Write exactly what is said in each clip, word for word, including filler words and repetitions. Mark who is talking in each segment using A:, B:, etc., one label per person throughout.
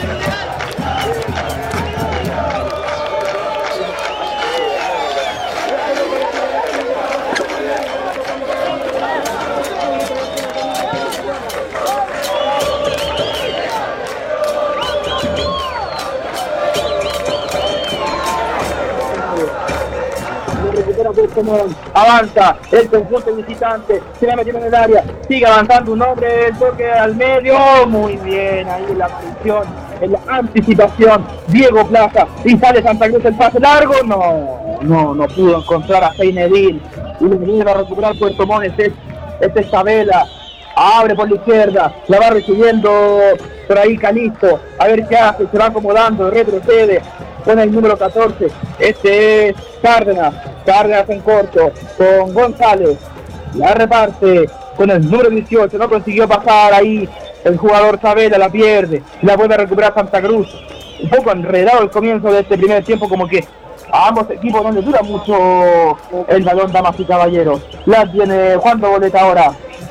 A: Avanza el conjunto visitante, se va metiendo en el área, sigue avanzando un hombre, el toque al medio, muy bien, ahí la posición, en la anticipación, Diego Plaza, y sale Santa Cruz el pase largo, no, no, no pudo encontrar a Zeinedine, y le viene a recuperar Puerto Montt, este, este es Sabela, abre por la izquierda, la va recibiendo por ahí Calisto, a ver qué hace, se va acomodando, retrocede con el número catorce, este es Cárdenas, Cárdenas en corto, con González, la reparte con el número dieciocho, no consiguió pasar ahí, el jugador Sabela la pierde, la vuelve a recuperar Santa Cruz, un poco enredado el comienzo de este primer tiempo, como que a ambos equipos no les dura mucho el balón, damas y caballeros, la tiene Juan Boleta ahora.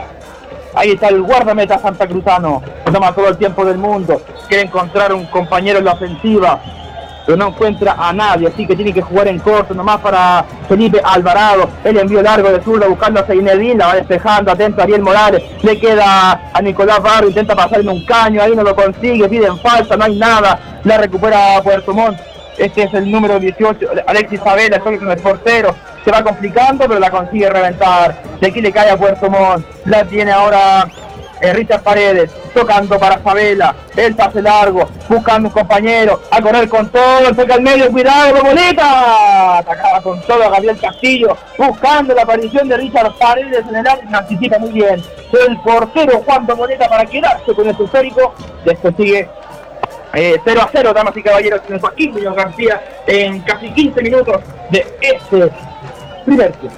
A: Ahí está el guardameta santacruzano, que toma todo el tiempo del mundo, quiere encontrar un compañero en la ofensiva, pero no encuentra a nadie, así que tiene que jugar en corto, nomás para Felipe Alvarado, el envío largo de zurda buscando a Zeinedine, la va despejando, atento a Ariel Morales, le queda a Nicolás Barrio, intenta pasar en un caño, ahí no lo consigue, piden falta, no hay nada, la recupera Puerto Montt. Este es el número dieciocho, Alexis Sabela, el con el portero, se va complicando, pero la consigue reventar. De aquí le cae a Puerto Montt, la tiene ahora eh, Richard Paredes, tocando para Sabela, el pase largo, buscando un compañero, a correr con todo, el toque al medio, cuidado, ¡qué bonita! Atacaba con todo a Gabriel Castillo, buscando la aparición de Richard Paredes en el área, anticipa muy bien el portero Juan Boneta para quedarse con el histórico. Después sigue Eh, cero a cero, damas y caballeros, en Joaquín Muñoz García, en casi quince minutos de este primer tiempo.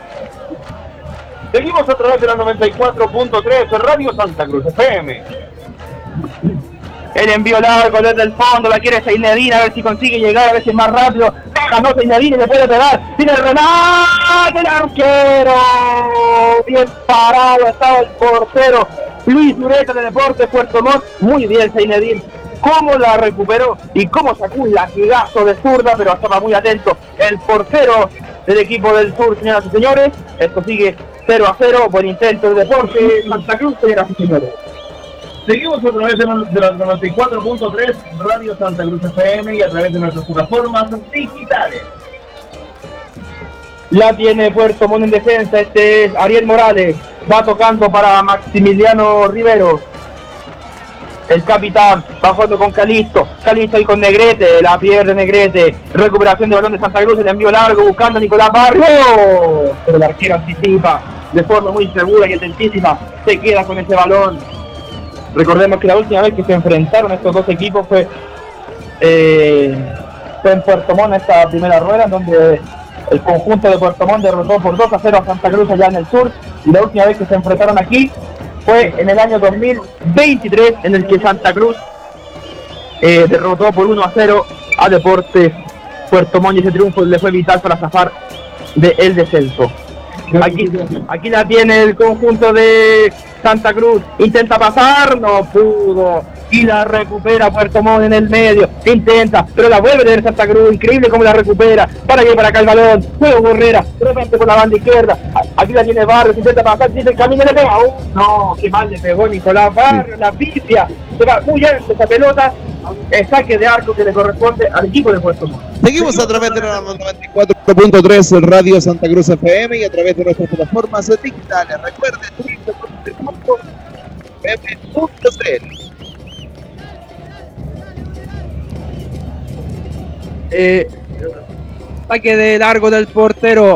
B: Seguimos a través de la noventa y cuatro punto tres Radio Santa Cruz F M.
A: El envío largo desde el fondo, la quiere Zeinedine, a ver si consigue llegar, a ver si es más rápido. Ganó Zeinedine, le puede pegar. Tiene el remate, el arquero. Bien parado estaba el portero Luis Ureta de Deportes Puerto Montt. Muy bien Zeinedine. Cómo la recuperó y cómo sacó un latigazo de zurda, pero estaba muy atento el portero del equipo del sur, señoras y señores. Esto sigue cero a cero, buen intento de Deportes Santa Cruz, señoras y señores.
B: Seguimos a través de la noventa y cuatro punto tres Radio Santa Cruz F M y a través de nuestras plataformas digitales.
A: La tiene Puerto Montt en defensa, este es Ariel Morales, va tocando para Maximiliano Rivero. El capitán va jugando con Calisto, Calisto y con Negrete, la pierde Negrete, recuperación de balón de Santa Cruz, el envío largo buscando a Nicolás Barrio, pero el arquero anticipa de forma muy segura y atentísima, se queda con ese balón. Recordemos que la última vez que se enfrentaron estos dos equipos fue, eh, fue en Puerto Montt, esta primera rueda, donde el conjunto de Puerto Montt derrotó por dos a cero a Santa Cruz allá en el sur, y la última vez que se enfrentaron aquí fue en el año dos mil veintitrés, en el que Santa Cruz eh, derrotó por uno a cero a Deportes Puerto Montt, y ese triunfo le fue vital para zafar del descenso. Aquí, aquí la tiene el conjunto de Santa Cruz, intenta pasar, no pudo, y la recupera Puerto Montt en el medio, intenta, pero la vuelve a tener Santa Cruz, increíble cómo la recupera, para allá para acá el balón, juego Herrera, de repente por la banda izquierda, aquí la tiene Barrios, intenta pasar, dice el camino, le pega, oh, no, qué mal le pegó Nicolás Barrios, la pifia, se va muy alto esa pelota, el saque de arco que le corresponde al equipo de Puerto Montt.
C: Seguimos a través de la noventa y cuatro punto tres Radio Santa Cruz F M y a través de nuestras plataformas digitales. Recuerden w w w punto f m punto c l.
A: Eh, saque de largo del portero.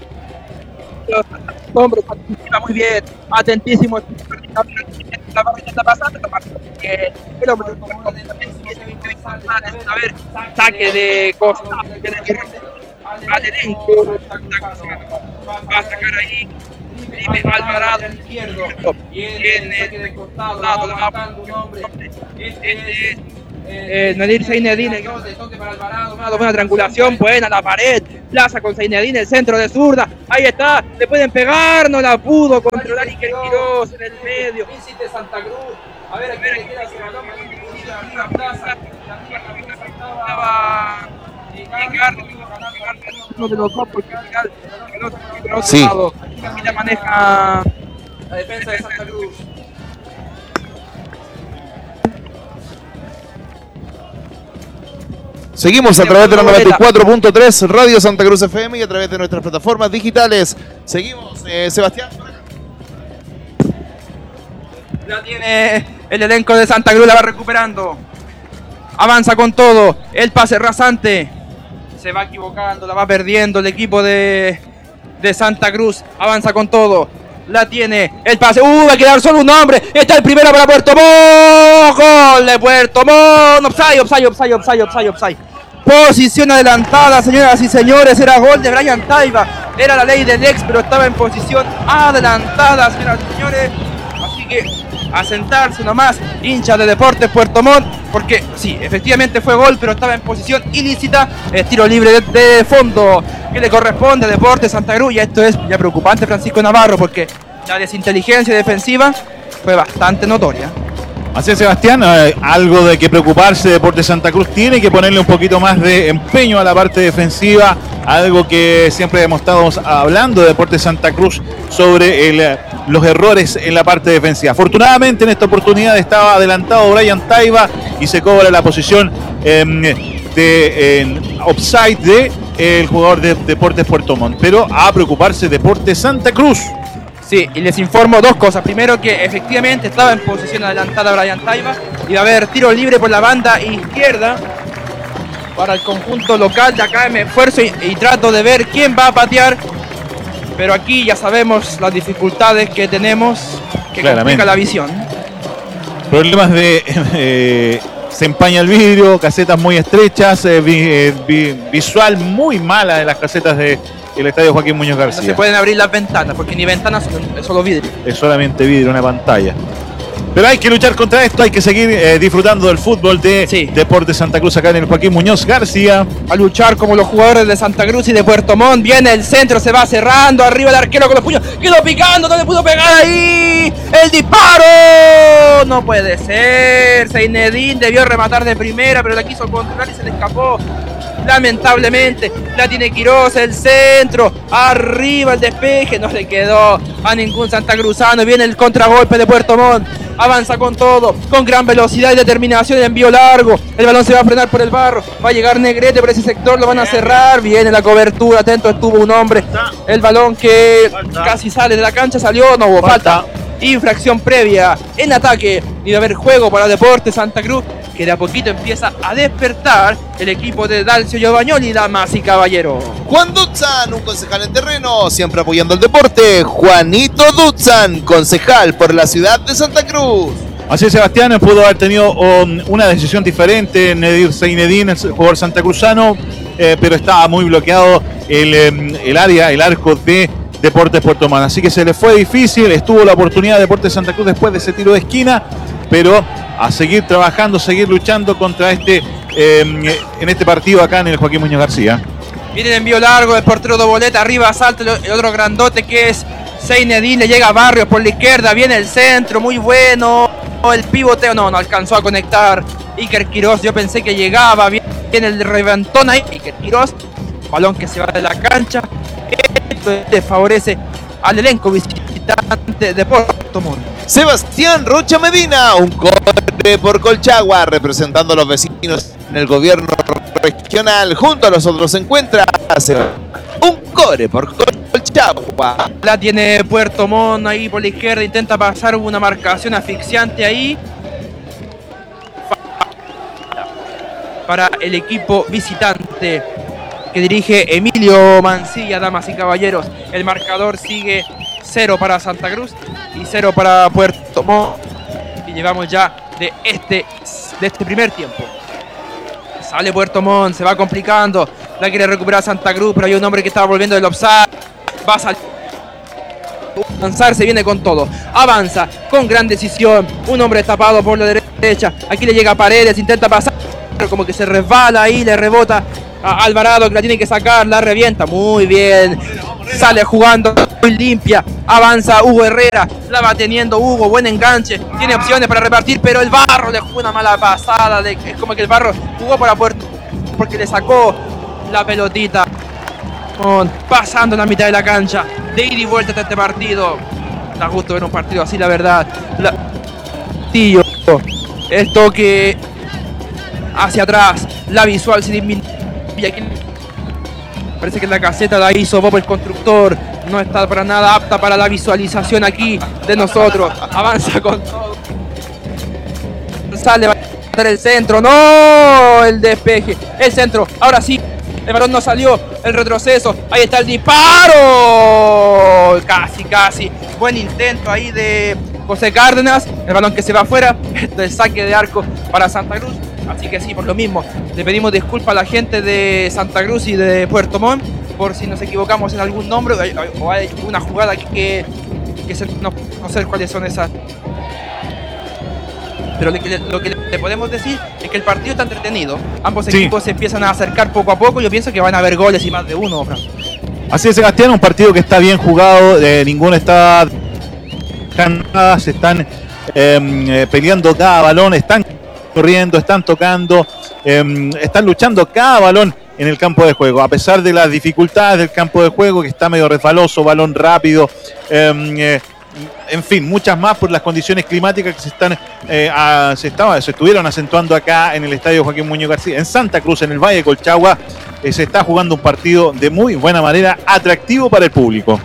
A: Hombre, participa muy bien, atentísimo. La barra está pasando, que el hombre a ver, saque de Costa, Adelenco, va a sacar ahí Felipe Alvarado, tiene de costado, va buscando un hombre, este es Eh, Nadir Zeinedine, toque para Alvarado, buena triangulación, buena la pared, plaza con Zeinedine, el centro de zurda, ahí está, le pueden pegar, no la pudo controlar Iker Quiroz en el medio.
D: Visite Santa Cruz, a ver a quién le queda ese balón, la plaza, intentaba llegar uno de los dos porque al final el otro, el otro
C: Sí.
D: lado, aquí la maneja la defensa de Santa Cruz.
C: Seguimos a través de la noventa y cuatro punto tres Radio Santa Cruz F M y a través de nuestras plataformas digitales. Seguimos, eh, Sebastián.
D: La tiene el elenco de Santa Cruz, la va recuperando. Avanza con todo. El pase rasante. Se va equivocando, la va perdiendo el equipo de, de Santa Cruz. Avanza con todo. La tiene el pase. ¡Uh! Va a quedar solo un hombre. Está el primero para Puerto Montt. Gol de Puerto Montt. Offside, offside, offside, offside, offside, offside. Posición adelantada, señoras y señores. Era gol de Brian Taiba. Era la ley del ex, pero estaba en posición adelantada, señoras y señores. Así que a sentarse nomás, hincha de Deportes Puerto Montt, porque sí, efectivamente fue gol, pero estaba en posición ilícita. Es tiro libre de, de fondo que le corresponde a Deportes Santa Cruz. Y esto es ya preocupante, Francisco Navarro, porque la desinteligencia defensiva fue bastante notoria.
E: Así es, Sebastián, eh, algo de que preocuparse. Deportes Santa Cruz tiene que ponerle un poquito más de empeño a la parte defensiva, algo que siempre hemos estado hablando de Deportes Santa Cruz sobre el, los errores en la parte defensiva. Afortunadamente en esta oportunidad estaba adelantado Brian Taiba y se cobra la posición eh, de eh, offside de eh, el jugador de Deportes Puerto Montt, pero a preocuparse Deportes Santa Cruz.
D: Sí, y les informo dos cosas. Primero, que efectivamente estaba en posición adelantada Brian Taiba. Y va a haber tiro libre por la banda izquierda para el conjunto local. De acá me esfuerzo y, y trato de ver quién va a patear. Pero aquí ya sabemos las dificultades que tenemos, que complica la visión.
E: Problemas de... Eh, se empaña el vidrio, casetas muy estrechas, eh, vi, eh, vi, visual muy mala de las casetas de... el estadio Joaquín Muñoz García.
D: No se pueden abrir las ventanas, porque ni ventanas son, es solo vidrio.
E: Es solamente vidrio, una pantalla. Pero hay que luchar contra esto, hay que seguir eh, disfrutando del fútbol de sí. Deportes Santa Cruz acá en el Joaquín Muñoz García.
D: A luchar como los jugadores de Santa Cruz y de Puerto Montt. Viene el centro, se va cerrando, arriba el arquero con los puños. Quedó picando, no le pudo pegar ahí. ¡El disparo! No puede ser. Seinedín debió rematar de primera, pero la quiso controlar y se le escapó. Lamentablemente la tiene Quiroz, el centro, arriba el despeje, no le quedó a ningún santacruzano. Viene el contragolpe de Puerto Montt, avanza con todo, con gran velocidad y determinación, el envío largo, el balón se va a frenar por el barro, va a llegar Negrete por ese sector, lo van a cerrar, viene la cobertura, atento estuvo un hombre, el balón que casi sale de la cancha, salió, no hubo falta. Infracción previa en ataque y de haber juego para Deportes Santa Cruz, que de a poquito empieza a despertar el equipo de Dalcio Giovagnoli, damas y caballeros.
C: Juan Dutzan, un concejal en terreno, siempre apoyando el deporte. Juanito Dutzan, concejal por la ciudad de Santa Cruz.
E: Así es, Sebastián, pudo haber tenido um, una decisión diferente Nedir Seinedín, el jugador santacruzano, eh, pero estaba muy bloqueado el, um, el área, el arco de Deportes Puerto Montt, así que se le fue difícil. Estuvo la oportunidad de Deportes Santa Cruz después de ese tiro de esquina, pero a seguir trabajando, seguir luchando contra este eh, en este partido acá en el Joaquín Muñoz García.
D: Viene el envío largo del portero de Boleta, arriba salta el otro grandote que es Seinedín, le llega a Barrios por la izquierda, viene el centro, muy bueno, el pivoteo, no, no alcanzó a conectar Iker Quiroz, yo pensé que llegaba, viene el reventón ahí, Iker Quiroz, balón que se va de la cancha. Esto le favorece al elenco visitante de Puerto Montt.
C: Sebastián Rocha Medina, un corre por Colchagua, representando a los vecinos en el gobierno regional. Junto a los otros se encuentra un corre por Colchagua.
D: La tiene Puerto Montt ahí por la izquierda, intenta pasar una marcación asfixiante ahí para el equipo visitante que dirige Emilio Mancilla, damas y caballeros. El marcador sigue cero para Santa Cruz y cero para Puerto Montt. Y llevamos ya de este, de este primer tiempo. Sale Puerto Montt, se va complicando. La quiere recuperar Santa Cruz, pero hay un hombre que estaba volviendo del offside. Va a salir. Avanzar, se viene con todo. Avanza con gran decisión. Un hombre tapado por la derecha. Aquí le llega Paredes, intenta pasar. Como que se resbala ahí, le rebota a Alvarado, que la tiene que sacar, la revienta, muy bien, sale jugando muy limpia, avanza Hugo Herrera, la va teniendo Hugo, buen enganche, tiene opciones para repartir, pero el Barro le jugó una mala pasada, de, es como que el Barro jugó para Puerto porque le sacó la pelotita. Con, pasando la mitad de la cancha. De ida y vuelta hasta este partido. Da gusto ver un partido así, la verdad. La, tío, el toque hacia atrás. La visual se disminuye. Aquí parece que la caseta la hizo Bob el constructor. No está para nada apta para la visualización aquí de nosotros. Avanza con todo. Sale, va a dar el centro. No, el despeje. El centro. Ahora sí. El balón no salió. El retroceso. Ahí está el disparo. Casi, casi. Buen intento ahí de José Cárdenas. El balón que se va afuera. El saque de arco para Santa Cruz. Así que sí, por lo mismo, le pedimos disculpas a la gente de Santa Cruz y de Puerto Montt por si nos equivocamos en algún nombre o hay una jugada que, que se, no, no sé cuáles son esas. Pero lo que, lo que le podemos decir es que el partido está entretenido. Ambos
E: sí.
D: equipos se empiezan a acercar poco a poco. Yo pienso que van a haber goles y más de uno, Fran.
E: Así es, Sebastián, un partido que está bien jugado. Eh, ninguno está... Se están eh, peleando cada balón, están corriendo, están tocando, eh, están luchando cada balón en el campo de juego, a pesar de las dificultades del campo de juego, que está medio resbaloso, balón rápido, eh, eh, en fin, muchas más por las condiciones climáticas que se están eh, a, se, estaba, se estuvieron acentuando acá en el estadio Joaquín Muñoz García, en Santa Cruz, en el Valle de Colchagua. Eh, se está jugando un partido de muy buena manera, atractivo para el público.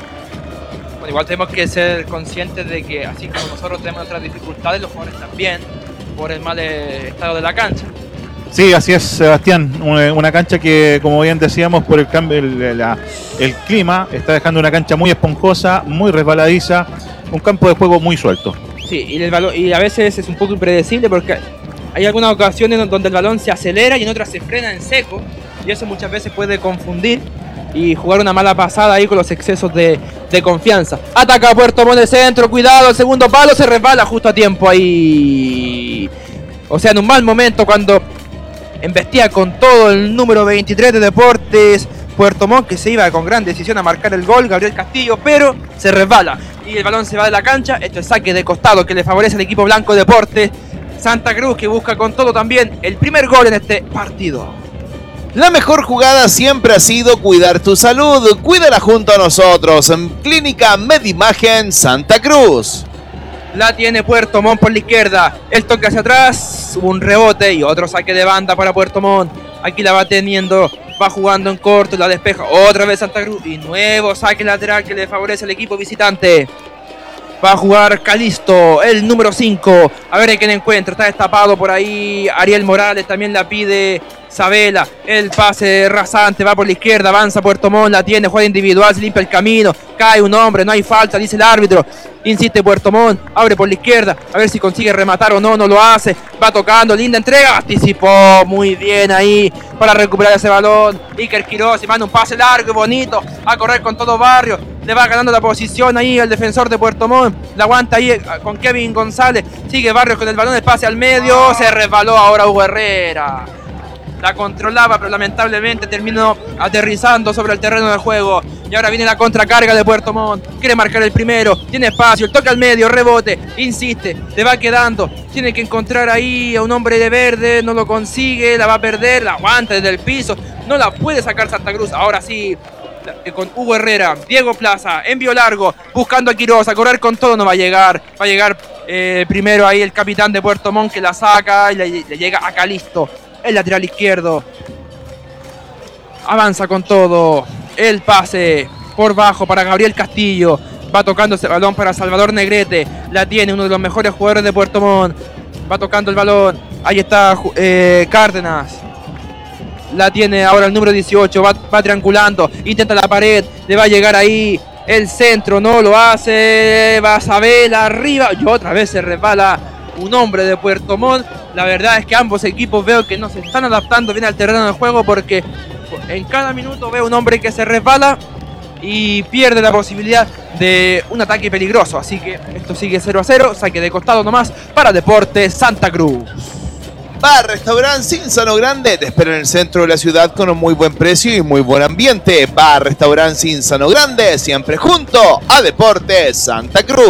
D: Bueno, igual tenemos que ser conscientes de que así como nosotros tenemos nuestras dificultades, los jugadores también, por el mal estado de la cancha.
E: Sí, así es, Sebastián. Una, una cancha que, como bien decíamos, por el cambio, el, la, el clima, está dejando una cancha muy esponjosa, muy resbaladiza, un campo de juego muy suelto.
D: Sí, y, el balón, y a veces es un poco impredecible porque hay algunas ocasiones donde el balón se acelera y en otras se frena en seco, y eso muchas veces puede confundir y jugar una mala pasada ahí con los excesos de, de confianza. Ataca a Puerto Montt de centro, cuidado, el segundo palo, se resbala justo a tiempo ahí. O sea, en un mal momento cuando embestía con todo el número veintitrés de Deportes Puerto Montt, que se iba con gran decisión a marcar el gol, Gabriel Castillo, pero se resbala y el balón se va de la cancha. Esto es saque de costado que le favorece al equipo blanco Deportes Santa Cruz, que busca con todo también el primer gol en este partido.
C: La mejor jugada siempre ha sido cuidar tu salud. Cuídala junto a nosotros en Clínica Medimagen Santa Cruz.
D: La tiene Puerto Montt por la izquierda. El toque hacia atrás, un rebote y otro saque de banda para Puerto Montt. Aquí la va teniendo, va jugando en corto, la despeja otra vez Santa Cruz y nuevo saque lateral que le favorece al equipo visitante. Va a jugar Calisto, el número cinco. A ver a quién encuentra. Está destapado por ahí Ariel Morales. También la pide Sabela. El pase rasante. Va por la izquierda. Avanza Puerto Montt. La tiene. Juega individual. Se limpia el camino. Cae un hombre. No hay falta. Dice el árbitro. Insiste Puerto Montt. Abre por la izquierda. A ver si consigue rematar o no. No lo hace. Va tocando. Linda entrega. Anticipó muy bien ahí para recuperar ese balón. Iker Quiroz. Y manda un pase largo y bonito. A correr con todo Barrio. Le va ganando la posición ahí el defensor de Puerto Montt. La aguanta ahí con Kevin González. Sigue Barrios con el balón, el pase al medio. Se resbaló ahora Hugo Herrera. La controlaba, pero lamentablemente terminó aterrizando sobre el terreno de juego. Y ahora viene la contracarga de Puerto Montt. Quiere marcar el primero. Tiene espacio. El toque al medio. Rebote. Insiste. Le va quedando. Tiene que encontrar ahí a un hombre de verde. No lo consigue. La va a perder. La aguanta desde el piso. No la puede sacar Santa Cruz. Ahora sí. Con Hugo Herrera, Diego Plaza, envío largo, buscando a Quiroz, a correr con todo, no va a llegar, va a llegar eh, primero ahí el capitán de Puerto Montt que la saca y le, le llega a Calisto, el lateral izquierdo, avanza con todo, el pase por bajo para Gabriel Castillo, va tocando ese balón para Salvador Negrete, la tiene uno de los mejores jugadores de Puerto Montt, va tocando el balón, ahí está eh, Cárdenas. La tiene ahora el número dieciocho, va, va triangulando, intenta la pared, le va a llegar ahí el centro, no lo hace, va Sabela arriba y otra vez se resbala un hombre de Puerto Montt. La verdad es que ambos equipos veo que no se están adaptando bien al terreno de juego porque en cada minuto veo un hombre que se resbala y pierde la posibilidad de un ataque peligroso, así que esto sigue cero a cero, saque de costado nomás para Deportes Santa Cruz.
C: Bar Restaurant Cinzano Grande te espera en el centro de la ciudad con un muy buen precio y muy buen ambiente. Bar Restaurant Cinzano Grande, siempre junto a Deportes Santa Cruz.